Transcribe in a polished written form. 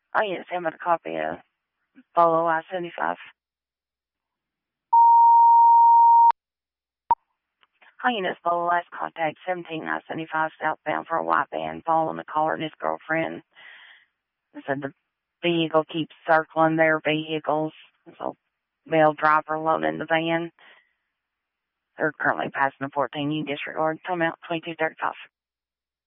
Oh, yes, I'm at a copy of Polo I-75. Hi, Eunice Polo, last contact 17 I-75 southbound for a white van following the caller and his girlfriend. They said the vehicle keeps circling their vehicles. So, male driver alone in the van. They're currently passing the 14. You disregard. Time out 2235.